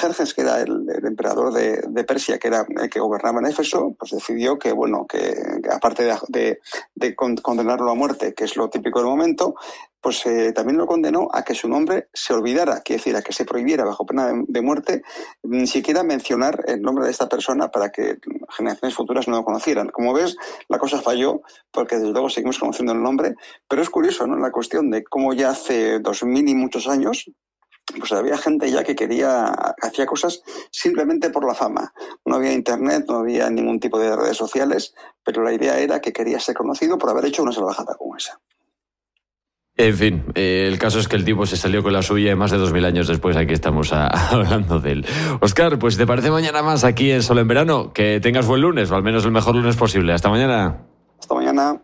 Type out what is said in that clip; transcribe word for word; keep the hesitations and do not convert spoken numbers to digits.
Jerjes, que era el, el emperador de, de Persia, que era el que gobernaba en Éfeso, pues decidió que, bueno, que, que aparte de, de, de condenarlo a muerte, que es lo típico del momento, pues eh, también lo condenó a que su nombre se olvidara, quiere decir, a que se prohibiera bajo pena de, de muerte ni siquiera mencionar el nombre de esta persona para que generaciones futuras no lo conocieran. Como ves, la cosa falló, porque desde luego seguimos conociendo el nombre, pero es curioso, ¿no?, la cuestión de cómo ya hace dos mil y muchos años pues había gente ya que quería, hacía cosas simplemente por la fama. No había internet, no había ningún tipo de redes sociales, pero la idea era que quería ser conocido por haber hecho una salvajada como esa. En fin, eh, el caso es que el tipo se salió con la suya y más de dos mil años después aquí estamos a, hablando de él. Óscar, pues si te parece mañana más aquí en Solo en Verano, que tengas buen lunes, o al menos el mejor lunes posible. Hasta mañana. Hasta mañana.